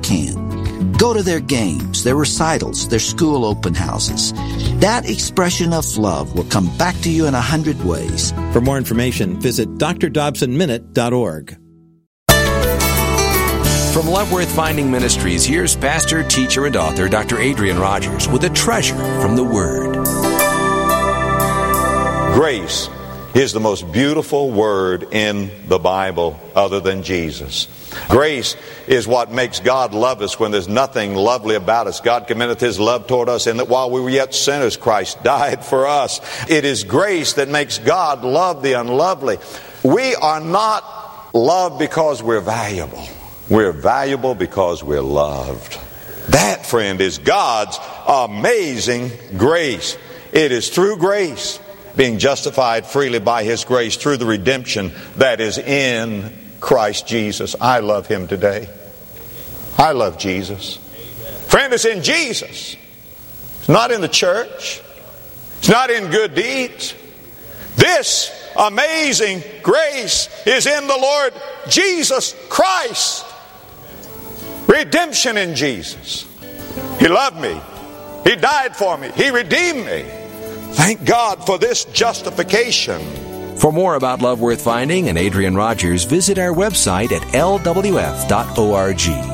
can. Go to their games, their recitals, their school open houses. That expression of love will come back to you in 100 ways. For more information, visit drdobsonminute.org. From Love Worth Finding Ministries, here's pastor, teacher, and author Dr. Adrian Rogers with a treasure from the Word. Grace is the most beautiful word in the Bible other than Jesus. Grace is what makes God love us when there's nothing lovely about us. God commendeth His love toward us in that while we were yet sinners, Christ died for us. It is grace that makes God love the unlovely. We are not loved because we're valuable. We're valuable because we're loved. That, friend, is God's amazing grace. It is through grace, being justified freely by His grace through the redemption that is in Christ Jesus. I love Him today. I love Jesus. Friend, it's in Jesus. It's not in the church. It's not in good deeds. This amazing grace is in the Lord Jesus Christ. Redemption in Jesus. He loved me. He died for me. He redeemed me. Thank God for this justification. For more about Love Worth Finding and Adrian Rogers, visit our website at lwf.org.